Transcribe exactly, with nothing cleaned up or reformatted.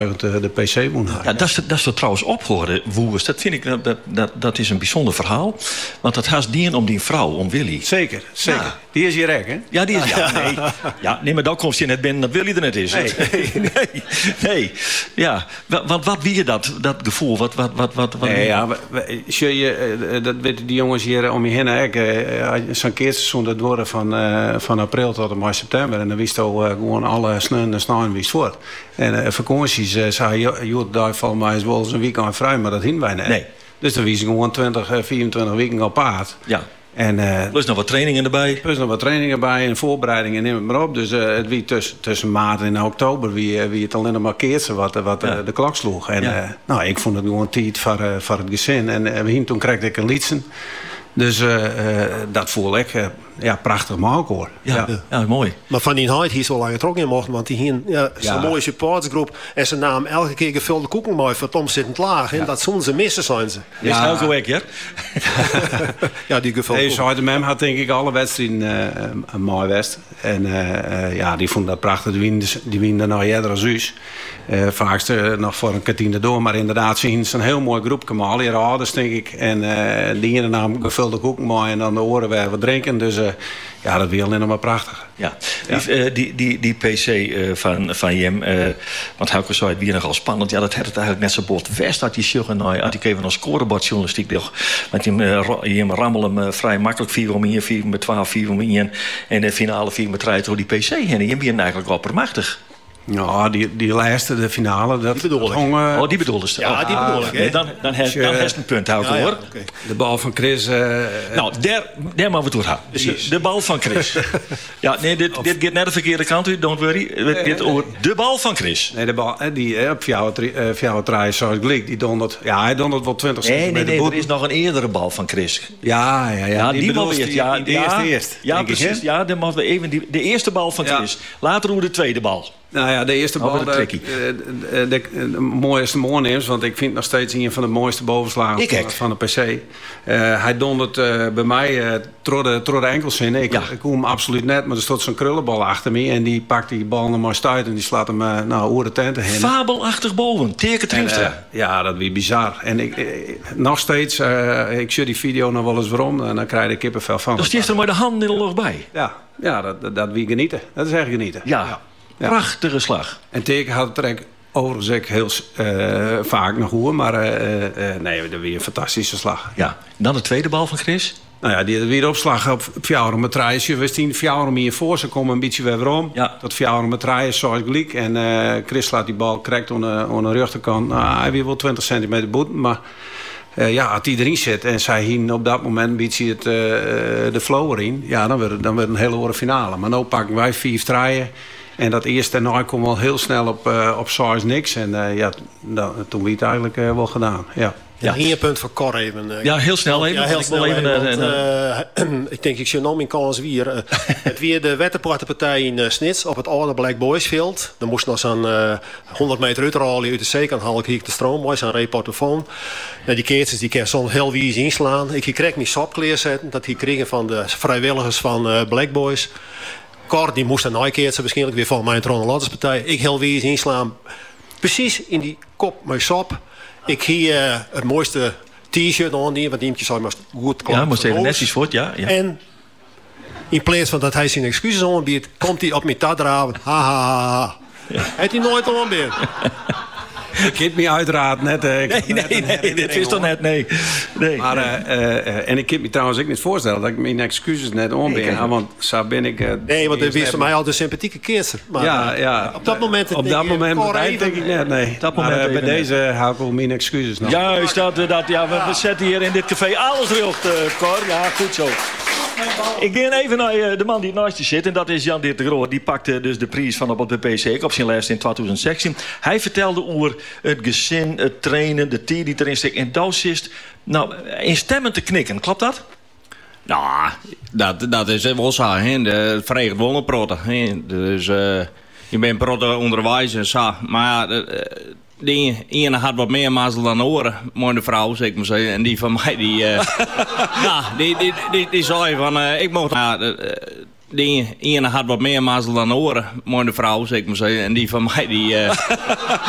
de, de P C moet Ja, dat is, dat is er trouwens opgehoord, Woers. Dat vind ik, dat, dat, dat is een bijzonder verhaal. Want dat gaat dien om die vrouw, om Willy. Zeker, zeker. Ja. Die is hier rek, hè? Ja, die is, ja, nee. Ja, nee, maar dan komt je net binnen dat Willy er net is. Nee. nee, nee. Ja, want wat wie je dat, dat gevoel? Wat, wat, wat, wat, wat nee, ja, je, dat weten die jongens hier om je heen. Zo'n keerseizoen dat worden van, uh, van april tot en met september. En dan wist je uh, gewoon alle sneeuw en sneeuw wist voort. En uh, vakanties uh, zei je, daar valt mij eens wel eens een weekend vrij, maar dat hinden wij niet. Nee. Dus dan wist ik gewoon twintig, vierentwintig weken op paard. Ja. En, uh, plus nog wat trainingen erbij. Plus nog wat trainingen erbij en voorbereidingen, neem het maar op. Dus uh, het wie tussen, tussen maart en oktober wie, wie het alleen maar keertje wat, wat ja. uh, de klok sloeg. En ja. uh, nou, ik vond het gewoon tijd voor, uh, voor het gezin. En uh, we toen kreeg ik een liedsen. Dus uh, uh, dat voel ik uh, ja, prachtig maak hoor. Ja, ja. ja. ja, mooi. Maar van die huid hier zo lang getrokken in mochten, want die hier ja, zo'n ja. mooie supportersgroep en ze namen elke keer gevulde koeken mooi voor het omzittend laag. En ja. dat zouden ze missen zijn ze. Ja. Is elke week, hè? Ja, die gevulde hey, koeken. De mem had denk ik alle wedstrijden uh, een mooi west. En uh, uh, ja, die vond dat prachtig. Die wien, die wien daarna eerder als us. Uh, vaakst uh, nog voor een kantine door. Maar inderdaad, zien ze een heel mooi groep. Al die ouders, denk ik. En uh, die ene naam gevulde koeken mooi. En dan de oren weer wat drinken. Dus uh, ja, dat wil alleen maar prachtig. Ja, ja. Die, uh, die, die, die P C uh, van, van Jem, uh, want Helke zei het weer nogal spannend. Ja, dat had het eigenlijk net zo bord west dat die sjuggen nou, had ik even een scorebordjournalistiek nog. Want Jem, uh, Jem rammel hem uh, vrij makkelijk vier om hier, vier met twaalf, vier om hier en de finale vier met drie door die P C heen. Jem ben eigenlijk oppermachtig. Ja, die, die laatste, de finale, dat die bedoel ik. Hong, uh, oh, die bedoel ik. Ja, die bedoel ik. Nee, dan dan heeft dan heeft een punt, hou ik ja, hoor. Ja, okay. De bal van Chris. Uh, nou, daar, daar maar we toe gaan. De, de bal van Chris. Ja, nee, dit, of, dit gaat net de verkeerde kant uit, don't worry. Het gaat over de bal van Chris. Nee, de bal, die uh, op jouw draai zoals Glik, die dondert. Ja, hij dondert wel twintig centimeter. Nee, nee, nee, er is nog een eerdere bal van Chris. Ja, ja, ja. ja die, die bal weer. Ja, die, die ja, eerste eerst. Ja, precies. Ik, ja, dan moeten we even die, de eerste bal van Chris. Ja. Later hoe de tweede bal. Nou ja, de eerste bal, de, de, de, de, de mooiste moorneems, want ik vind nog steeds een van de mooiste bovenslagen van, van de P C. Uh, hij dondert uh, bij mij uh, door de, de enkels in. Ik, ja. ik hoor hem absoluut net, maar er stond zo'n krullenbal achter me en die pakt die bal nog maar stuit en die slaat hem uh, nou, oer de tent heen. Fabelachtig boven, teken Triemstra. Uh, ja, dat was bizar. En ik, ik, nog steeds, uh, ik zie die video nog wel eens waarom en dan krijg je kippenvel van. Dus die heeft er maar de hand in de lucht bij. Ja, ja dat, dat, dat wie genieten. Dat is echt genieten. Ja. ja. Ja. Prachtige slag. En teken had het trek overigens ook heel uh, vaak nog hoor, maar uh, uh, nee, dat weer een fantastische slag. Ja. En dan de tweede bal van Chris. Nou ja, die had weer opslag op Fjouwer met Trijsje. We zien Fjouwer hier voor, ze komen een beetje weer om. Ja. Dat Fjouwer met Trijsje zoals Glik. En uh, Chris laat die bal correct aan de, aan de rechterkant. Nou, hij weer wel twintig centimeter boet, maar uh, ja, als hij erin zit en zij hier op dat moment een beetje het, uh, de flow erin, ja, dan werd het, dan werd het een hele hoge finale. Maar nu pakken wij vier draaien. En dat eerste en nou kwam wel heel snel op, uh, op size niks. En uh, ja, nou, toen werd het eigenlijk uh, wel gedaan. Ja. Ja, hier een punt voor Cor even. Uh, ja, heel snel even. Ja, heel snel even. even want, uh, uh, ik denk, ik zie nog mijn kans weer. Uh, het weer de wetterpartij in uh, Snits op het oude Black Boys Field. Er moest nog zo'n uh, honderd meter uitrollen uit de zeekant. Haal ik hier de stroom. Mooi zo'n reportofoon. Nou, die keertjes die kan soms heel wies inslaan. Ik kreeg mijn sapkleer zetten. Dat die kregen van de vrijwilligers van uh, Black Boys. Cor, die moest een naaikeertje waarschijnlijk weer van mijn Tron Ladderspartij. Ik heel weer eens inslaan. Precies in die kop mijn sap. Ik hier uh, het mooiste t-shirt aan die, want die zou maar goed klaar. Ja, moest even netjes voort, ja, ja. En in plaats van dat hij zijn excuses aanbiedt, komt hij op mijn tat draven. Ha ha ha ha. Ja. Heeft hij nooit aanbiedt. Ik heb me uiteraard net... Uh, nee, nee, nee, nee dit is toch net, nee. nee. Maar, uh, uh, en ik kan me trouwens ook niet voorstellen dat ik mijn excuses net aanbied. Nee, want zo ben ik... Uh, nee, want dat is voor mij altijd een sympathieke keerser. Maar ja, ja. Op dat moment... Op dat moment even, denk ik net, nee. Dat maar moment uh, bij deze net. Hou ik wel mijn excuses nog. Juist, dat, dat, ja, we, we zetten hier in dit café alles recht, uh, Cor. Ja, goed zo. Ik ga even naar uh, de man die naast je zit. En dat is Jan Dirk de Groot. Die pakte dus de prijs van op de P C op zijn lijst in twintig zestien. Hij vertelde over het gezin, het trainen, de tijd die erin steekt. En dat is nou, in stemmen te knikken. Klopt dat? Nou, dat, dat is wel zo. Het vreegt wel een protte. Dus uh, je bent protte onderwijs en zo. Maar ja, uh, die ene had wat meer mazzel dan de oren. Mooie vrouw, zeg ik maar zeggen. En die van mij, die... Uh, nou, die, die, die, die zei van... Uh, ik mocht... Uh, uh, die ene had wat meer mazzel dan de oren. Mooie vrouw, zeg ik maar zeggen. En die van mij, die... Uh,